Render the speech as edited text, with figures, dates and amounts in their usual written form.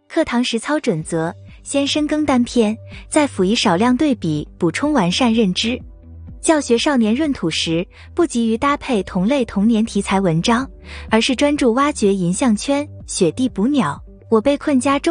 课堂实操准则：先深耕单篇，再辅以少量对比，补充完善认知。教学少年闰土时，不急于搭配同类同年题材文章，而是专注挖掘银项圈、雪地捕鸟、我被困家中